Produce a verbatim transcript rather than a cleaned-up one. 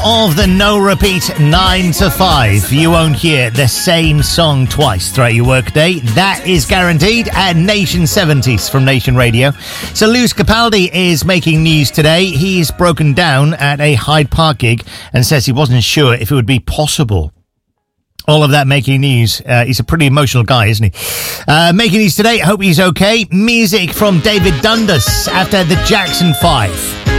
Of the no repeat nine to five, you won't hear the same song twice throughout your workday. That is guaranteed at Nation seventies from Nation Radio. So Lewis Capaldi is making news today. He's broken down at a Hyde Park gig and says he wasn't sure if it would be possible. All of that making news. Uh, he's a pretty emotional guy, isn't he? Uh, making news today. Hope he's okay. Music from David Dundas after the Jackson five.